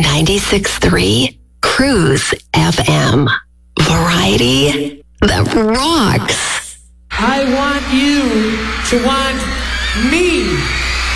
96.3 Cruise FM. Variety that rocks. I want you to want me.